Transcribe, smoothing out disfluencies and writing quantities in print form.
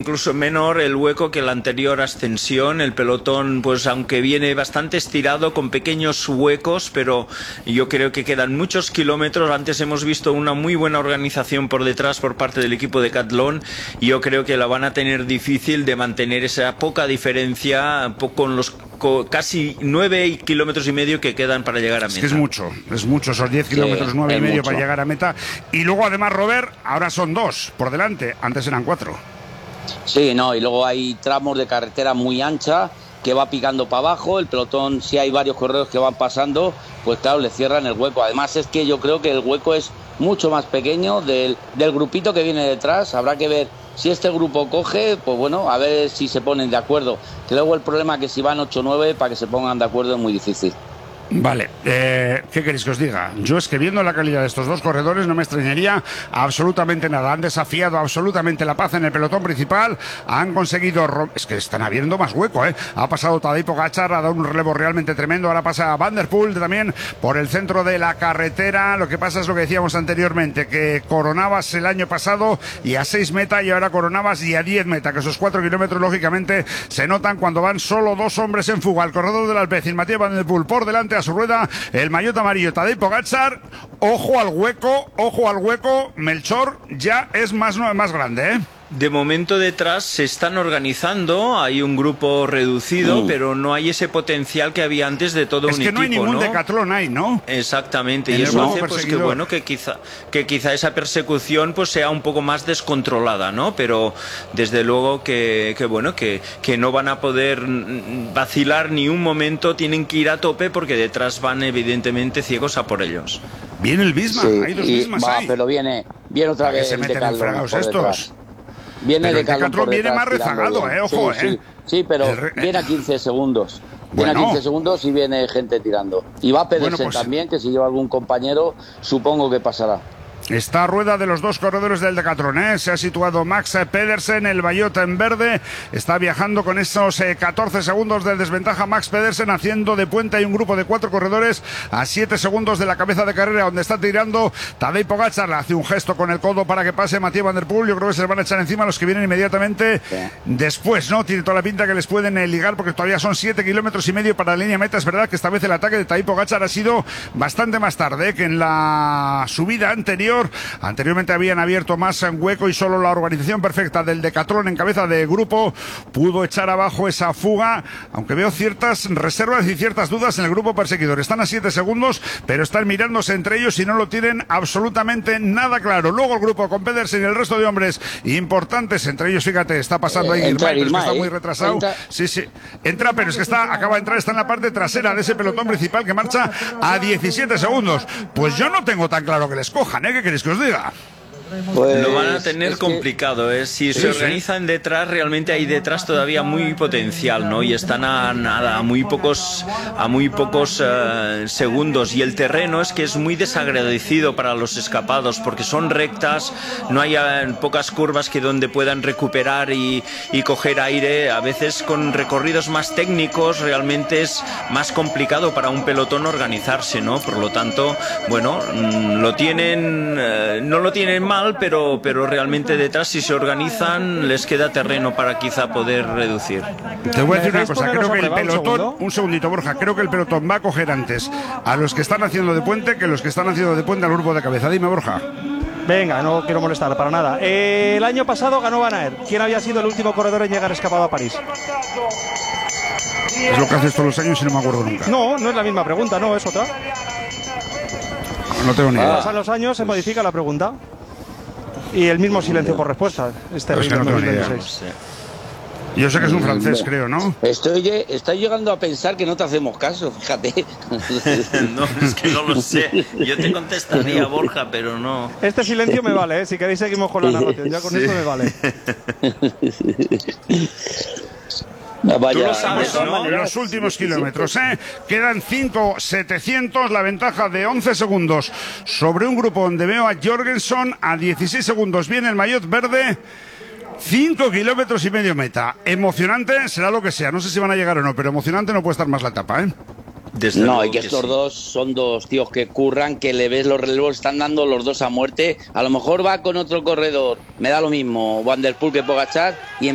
incluso menor el hueco que la anterior ascensión. El pelotón, pues aunque viene bastante estirado, con pequeños huecos, pero yo creo que quedan muchos kilómetros. Antes hemos visto una muy buena organización por detrás por parte del equipo de Decathlon, y yo creo que la van a tener difícil de mantener esa poca diferencia con los casi 9,5 kilómetros que quedan para llegar a meta. Es que es mucho esos 10 kilómetros, 9,5 para llegar a meta. Y luego además, Robert, ahora son 2 por delante, antes eran 4. Sí, no, y luego hay tramos de carretera muy ancha que va picando para abajo. El pelotón, si hay varios corredores que van pasando, pues claro, le cierran el hueco. Además es que yo creo que el hueco es mucho más pequeño del grupito que viene detrás. Habrá que ver si este grupo coge, pues bueno, a ver si se ponen de acuerdo. Que luego el problema es que si van 8 o 9, para que se pongan de acuerdo es muy difícil. Vale, ¿qué queréis que os diga? Yo es que viendo la calidad de estos dos corredores no me extrañaría absolutamente nada. Han desafiado absolutamente la paz en el pelotón principal, han conseguido... Es que están habiendo más hueco, ¿eh? Ha pasado Tadej Pogačar, ha dado un relevo realmente tremendo, ahora pasa Van der Poel también por el centro de la carretera. Lo que pasa es lo que decíamos anteriormente, que coronabas el año pasado y a 6 meta, y ahora coronabas y a 10 meta, que esos 4 kilómetros lógicamente se notan cuando van solo 2 hombres en fuga. El corredor del Alpecin, Mathieu Van der Poel, por delante a su rueda, el maillot amarillo Tadej Pogačar. Ojo al hueco, Melchor ya es más grande, ¿eh? De momento detrás se están organizando, hay un grupo reducido, pero no hay ese potencial que había antes de todo un equipo. Es que no hay ningún Decathlon ahí, ¿no? Exactamente, y eso hace pues, que bueno, que quizá esa persecución pues sea un poco más descontrolada, ¿no? Pero desde luego que no van a poder vacilar ni un momento, tienen que ir a tope porque detrás van evidentemente ciegos a por ellos. Viene el Bisma, sí, hay 2 Bismas ahí. Pero viene otra vez el Decathlon por detrás. Viene pero el Decathlon viene más rezagado, ojo, Sí, pero viene a 15 segundos. Viene a 15 segundos y viene gente tirando. Y va Pedersen también, que si lleva algún compañero, supongo que pasará. Está a rueda de los 2 corredores del Decathlon, ¿eh? Se ha situado Max Pedersen, el maillot en verde. Está viajando con esos 14 segundos de desventaja Max Pedersen, haciendo de puente. Hay un grupo de 4 corredores a 7 segundos de la cabeza de carrera, donde está tirando Tadej Pogačar. Le hace un gesto con el codo para que pase Mathieu Van der Poel. Yo creo que se les van a echar encima los que vienen inmediatamente después, ¿no? Tiene toda la pinta que les pueden ligar, porque todavía son 7,5 kilómetros para la línea meta. Es verdad que esta vez el ataque de Tadej Pogačar ha sido bastante más tarde, que en la subida anterior. Anteriormente habían abierto más en hueco y solo la organización perfecta del Decathlon en cabeza de grupo pudo echar abajo esa fuga, aunque veo ciertas reservas y ciertas dudas en el grupo perseguidor. Están a 7 segundos, pero están mirándose entre ellos y no lo tienen absolutamente nada claro. Luego el grupo con Pedersen y el resto de hombres importantes, entre ellos, fíjate, está pasando ahí Girmay, pero es que está muy retrasado. Sí, entra, pero es que acaba de entrar, está en la parte trasera de ese pelotón principal que marcha a 17 segundos. Pues yo no tengo tan claro que les cojan, ¿eh? ¿Qué queréis que os diga? Pues lo van a tener complicado, ¿eh? Si se organizan detrás, realmente hay detrás todavía muy potencial, ¿no? Y están a muy pocos segundos, y el terreno es que es muy desagradecido para los escapados, porque son rectas, no hay pocas curvas que donde puedan recuperar y coger aire. A veces con recorridos más técnicos realmente es más complicado para un pelotón organizarse, ¿no? Por lo tanto, bueno, no lo tienen mal, pero realmente detrás, si se organizan, les queda terreno para quizá poder reducir. Te voy a decir una cosa, creo que el pelotón, un segundito, Borja, creo que el pelotón va a coger antes a los que están haciendo de puente que los que están haciendo de puente al grupo de cabeza. Dime, Borja. Venga, no quiero molestar para nada. El año pasado ganó Van Aert. ¿Quién había sido el último corredor en llegar escapado a París? Es lo que haces todos los años y no me acuerdo nunca. No es la misma pregunta, no, es otra. No tengo ni idea. Pasan los años, se modifica la pregunta. Y el mismo silencio por respuesta. Es que no tengo ni idea. Yo sé que es un francés, creo, ¿no? Estoy llegando a pensar que no te hacemos caso, fíjate. No, es que no lo sé. Yo te contestaría, Borja, pero no. Este silencio me vale, ¿eh? Si queréis seguimos con la narración. Ya con esto me vale. Tú lo sabes, ¿no? Los últimos kilómetros, quedan 5.700, la ventaja de 11 segundos sobre un grupo donde veo a Jorgensen a 16 segundos. Viene el maillot verde, 5,5 kilómetros meta. Emocionante será lo que sea, no sé si van a llegar o no, pero emocionante no puede estar más la etapa, ¿eh? No, y que estos dos son 2 tíos que curran, que le ves los relevos, están dando los 2 a muerte. A lo mejor va con otro corredor, me da lo mismo Van der Poel que Pogačar, y